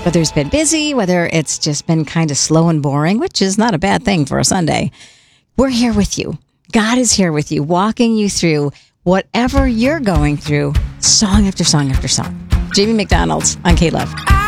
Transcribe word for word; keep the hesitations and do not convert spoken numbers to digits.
Whether it's been busy, whether it's just been kind of slow and boring, which is not a bad thing for a Sunday, we're here with you. God is here with you, walking you through whatever you're going through, song after song after song. Jamie McDonald on K-Love.